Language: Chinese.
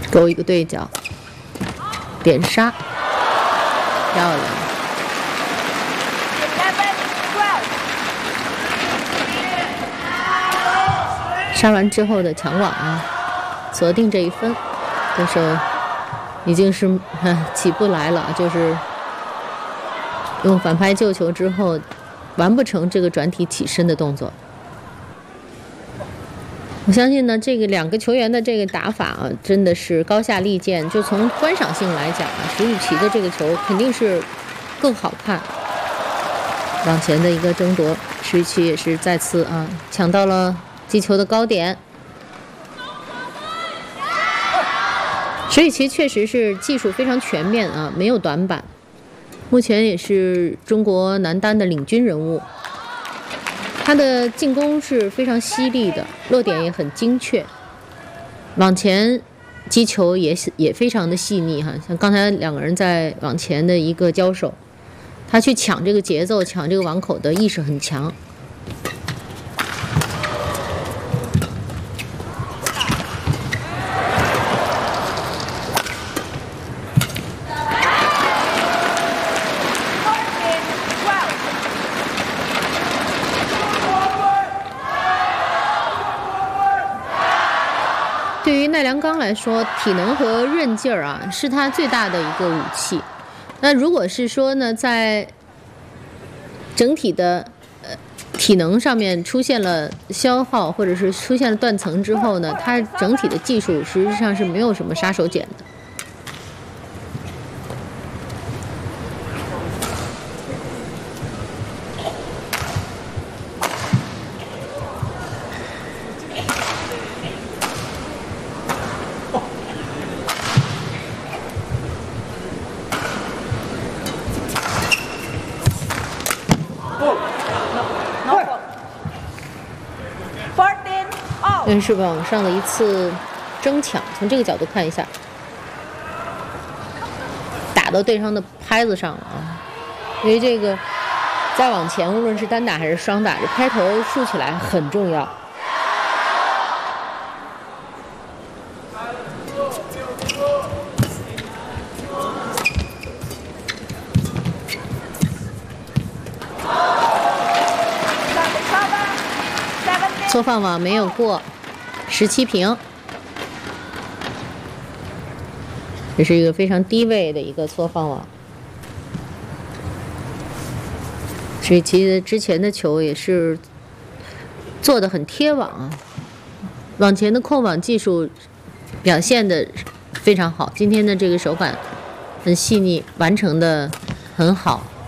勾一个对角，点杀，漂亮。杀完之后的抢网啊，锁定这一分，对手已经是起不来了，就是用反拍救球之后，完不成这个转体起身的动作。我相信呢，这个两个球员的这个打法啊，真的是高下立见。就从观赏性来讲啊，石宇奇的这个球肯定是更好看。往前的一个争夺，石宇奇也是再次啊抢到了击球的高点。石宇奇确实是技术非常全面啊，没有短板。目前也是中国男单的领军人物。他的进攻是非常犀利的，落点也很精确，往前击球也非常的细腻哈。像刚才两个人在往前的一个交手，他去抢这个节奏、抢这个网口的意识很强。对于奈良冈来说，体能和韧劲儿啊，是他最大的一个武器。那如果是说呢，在整体的体能上面出现了消耗，或者是出现了断层之后呢，他整体的技术实际上是没有什么杀手锏的。这是网上的一次争抢，从这个角度看一下，打到对方的拍子上了啊！因为这个再往前，无论是单打还是双打，这拍头竖起来很重要。错放网没有过，17平。这是一个非常低位的一个错放网。所以其实之前的球也是做得很贴网啊，往前的控网技术表现的非常好。今天的这个手感很细腻，完成的很好。